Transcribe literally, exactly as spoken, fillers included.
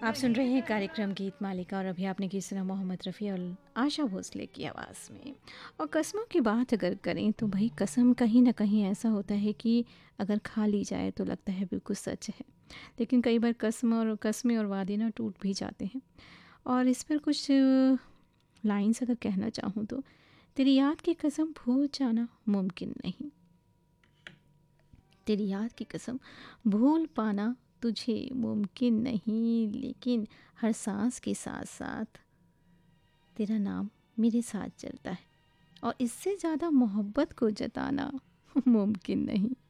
आप सुन रहे हैं कार्यक्रम गीत मालिका और अभी आपने गीत सुना मोहम्मद रफ़ी और आशा भोसले की आवाज़ में। और कस्मों की बात अगर करें तो भाई कसम कहीं ना कहीं ऐसा होता है कि अगर खा ली जाए तो लगता है बिल्कुल सच है, लेकिन कई बार कसम और कस्में और वादे ना टूट भी जाते हैं। और इस पर कुछ लाइन्स अगर कहना चाहूँ तो, तेरी याद की कसम भूल जाना मुमकिन नहीं, तेरी याद की कसम भूल पाना तुझे मुमकिन नहीं, लेकिन हर सांस के साथ साथ तेरा नाम मेरे साथ चलता है और इससे ज़्यादा मोहब्बत को जताना मुमकिन नहीं।